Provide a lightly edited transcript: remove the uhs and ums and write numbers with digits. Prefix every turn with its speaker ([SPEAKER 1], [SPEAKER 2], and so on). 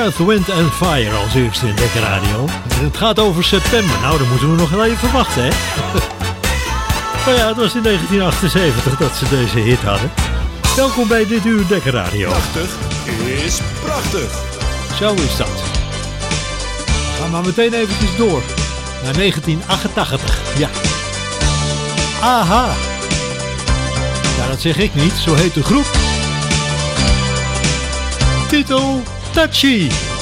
[SPEAKER 1] Earth, Wind and Fire als eerste in Lekker Radio. En het gaat over september. Nou, dan moeten we nog wel even wachten, hè? Maar ja, het was in 1978 dat ze deze hit hadden. Welkom bij dit uur Lekker Radio.
[SPEAKER 2] 80 is prachtig.
[SPEAKER 1] Zo is dat. Ga maar meteen eventjes door. Naar 1988, ja. Aha. Ja, dat zeg ik niet. Zo heet de groep. Titel Touchy.